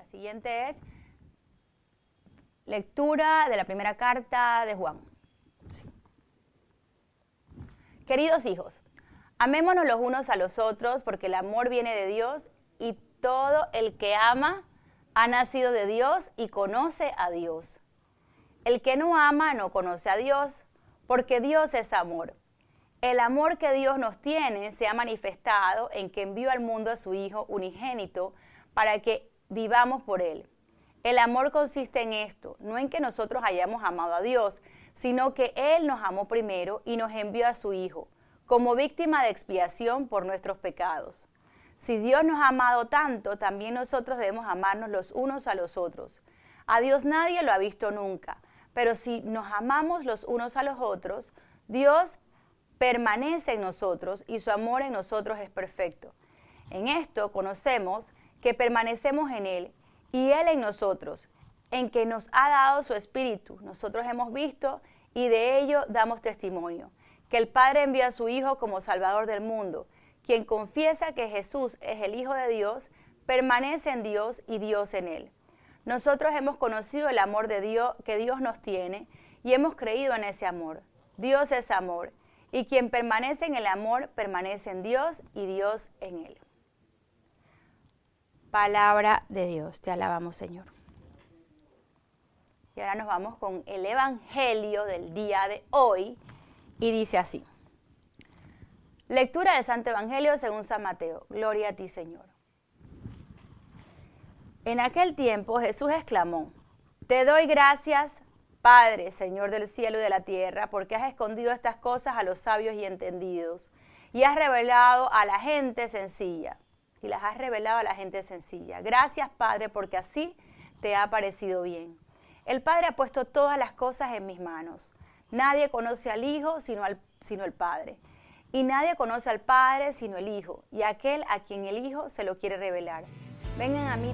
siguiente es lectura de la primera carta de Juan. Sí. Queridos hijos, amémonos los unos a los otros porque el amor viene de Dios y todo el que ama ha nacido de Dios y conoce a Dios. El que no ama no conoce a Dios porque Dios es amor. El amor que Dios nos tiene se ha manifestado en que envió al mundo a su Hijo unigénito para que vivamos por Él. El amor consiste en esto, no en que nosotros hayamos amado a Dios, sino que Él nos amó primero y nos envió a su Hijo, como víctima de expiación por nuestros pecados. Si Dios nos ha amado tanto, también nosotros debemos amarnos los unos a los otros. A Dios nadie lo ha visto nunca, pero si nos amamos los unos a los otros, Dios permanece en nosotros y su amor en nosotros es perfecto. En esto conocemos que permanecemos en Él y Él en nosotros, en que nos ha dado su Espíritu. Nosotros hemos visto y de ello damos testimonio, que el Padre envió a su Hijo como Salvador del mundo. Quien confiesa que Jesús es el Hijo de Dios, permanece en Dios y Dios en Él. Nosotros hemos conocido el amor de Dios que Dios nos tiene y hemos creído en ese amor. Dios es amor. Y quien permanece en el amor, permanece en Dios y Dios en Él. Palabra de Dios, te alabamos, Señor. Y ahora nos vamos con el Evangelio del día de hoy y dice así. Lectura del Santo Evangelio según San Mateo. Gloria a ti, Señor. En aquel tiempo Jesús exclamó, te doy gracias, Padre, Señor del cielo y de la tierra, porque has escondido estas cosas a los sabios y entendidos, y has revelado a la gente sencilla. Y las has revelado a la gente sencilla. Gracias, Padre, porque así te ha parecido bien. El Padre ha puesto todas las cosas en mis manos. Nadie conoce al Hijo sino el Padre. Y nadie conoce al Padre sino el Hijo, y aquel a quien el Hijo se lo quiere revelar. Vengan a mí